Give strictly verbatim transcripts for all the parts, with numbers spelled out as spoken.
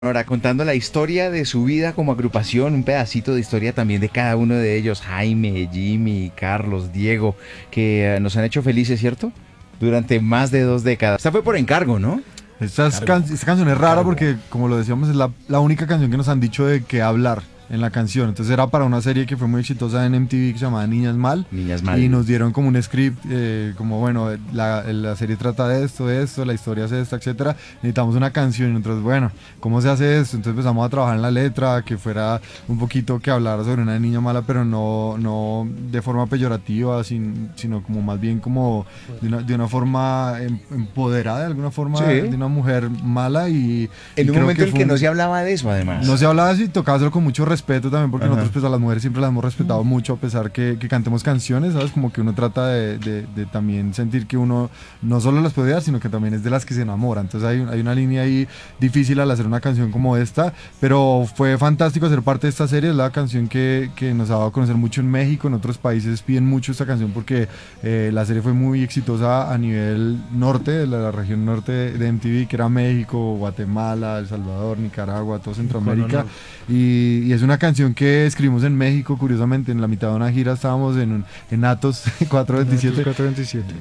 Ahora, contando la historia de su vida como agrupación, un pedacito de historia también de cada uno de ellos, Jaime, Jimmy, Carlos, Diego, que eh, nos han hecho felices, ¿cierto? Durante más de dos décadas. Esta fue por encargo, ¿no? Esta, es can- esta canción es rara porque, como lo decíamos, es la, la única canción que nos han dicho de qué hablar en la canción. Entonces era para una serie que fue muy exitosa en M T V que se llamaba Niñas Mal. Niñas Mal. Y nos dieron como un script, eh, como bueno, la, la serie trata de esto, de esto, la historia es esta, etcétera. Necesitamos una canción y nosotros, bueno, ¿cómo se hace esto? Entonces empezamos a trabajar en la letra, que fuera un poquito que hablara sobre una niña mala, pero no, no de forma peyorativa, sin, sino como más bien como de una, de una forma em- empoderada, de alguna forma, Sí. de una mujer mala. Y En y un creo momento en el fue que un- no se hablaba de eso, además. no se hablaba así, tocaba hacerlo con mucho respeto también, porque Ajá. nosotros pues a las mujeres siempre las hemos respetado mucho, a pesar que, que cantemos canciones, ¿sabes? Como que uno trata de, de- de también sentir que uno no solo las puede dar, sino que también es de las que se enamora. Entonces hay, hay una línea ahí difícil al hacer una canción como esta, pero fue fantástico ser parte de esta serie. Es la canción que, que nos ha dado a conocer mucho en México. En otros países piden mucho esta canción porque eh, la serie fue muy exitosa a nivel norte, de la, la región norte de M T V, que era México, Guatemala, El Salvador, Nicaragua, todo Centroamérica. Y, y es una canción que escribimos en México, curiosamente, en la mitad de una gira estábamos en, un- en Atos cuatrocientos veintisiete, cuatrocientos veintisiete.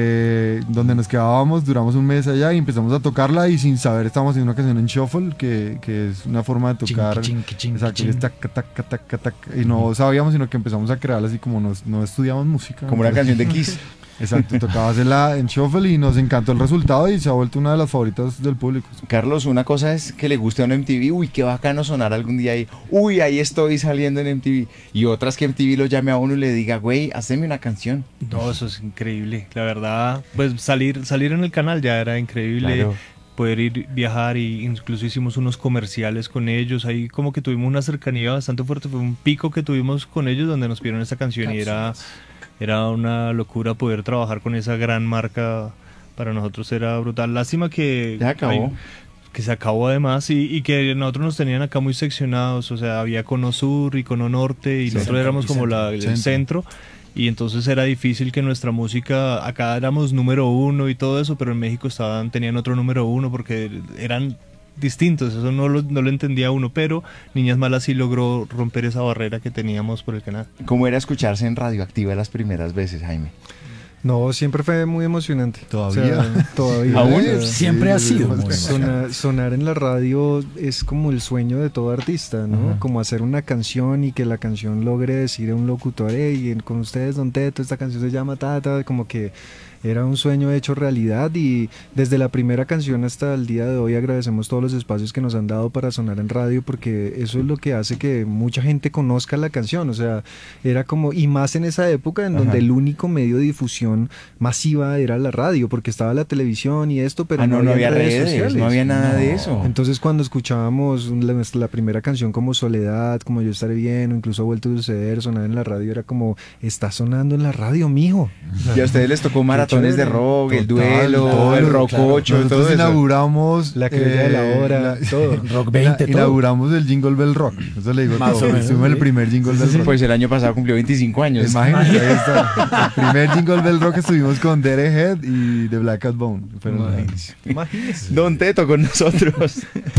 eh, donde nos quedábamos, duramos un mes allá y empezamos a tocarla, y sin saber estábamos haciendo una canción en shuffle, que, que es una forma de tocar. Chinqui, chinqui, Exacto, que es chinqui. tac, tac, tac, tac, tac, y no sabíamos, sino que empezamos a crearla así como nos, no estudiamos música. Como una entonces- canción de Kiss. Exacto, tocaba hacerla en shuffle y nos encantó el resultado y se ha vuelto una de las favoritas del público. Carlos, una cosa es que le guste a un M T V, uy, qué bacano sonar algún día ahí, uy, ahí estoy saliendo en M T V. Y otras que M T V lo llame a uno y le diga, güey, haceme una canción. No, eso es increíble. La verdad, pues salir, salir en el canal ya era increíble. Claro. Poder ir, viajar, y incluso hicimos unos comerciales con ellos. Ahí como que tuvimos una cercanía bastante fuerte. Fue un pico que tuvimos con ellos donde nos pidieron esta canción y era, era una locura poder trabajar con esa gran marca. Para nosotros era brutal. Lástima que... Ya acabó. hay- que se acabó además, y, y que nosotros nos tenían acá muy seccionados. O sea, había Cono Sur y Cono Norte, y Sí, nosotros centro, éramos y como centro, la, el centro. centro. Y entonces era difícil que nuestra música, acá éramos número uno y todo eso, pero en México estaban, tenían otro número uno porque eran distintos, eso no lo, no lo entendía uno, pero Niñas Malas sí logró romper esa barrera que teníamos por el canal. ¿Cómo era escucharse en Radioactiva las primeras veces, Jaime? No, siempre fue muy emocionante. ¿Todavía? O sea, todavía. ¿Aún? O sea, Siempre ha sido muy Sonar, sonar en la radio es como el sueño de todo artista, ¿no? Ajá. Como hacer una canción y que la canción logre decir a un locutor, hey, con ustedes, Don Teto, esta canción se llama Tata, como que era un sueño hecho realidad. Y desde la primera canción hasta el día de hoy agradecemos todos los espacios que nos han dado para sonar en radio, porque eso es lo que hace que mucha gente conozca la canción. O sea, era como, y más en esa época en Ajá. donde el único medio de difusión masiva era la radio, porque estaba la televisión y esto, pero ah, no, no había redes redes, sociales. no había nada de eso. Entonces cuando escuchábamos la, la primera canción como Soledad, como Yo Estaré Bien, o incluso Ha Vuelto a Suceder, sonar en la radio, era como, está sonando en la radio, mijo. Y a ustedes les tocó maratones de chévere. rock, el Total, duelo, todo, el claro. rococho, Nosotros todo eso. inauguramos La criolla de la hora, la- todo. Rock veinte, todo. inauguramos el Jingle Bell Rock. Eso le digo Más todo. o menos, Hicimos el sí. primer Jingle Bell Rock. Pues el año pasado cumplió veinticinco años. Imagínate, ahí está. El primer Jingle Bell Rock estuvimos con Derek Head y The Black Cat Bone. Fueron- Imagínese. Don Teto con nosotros.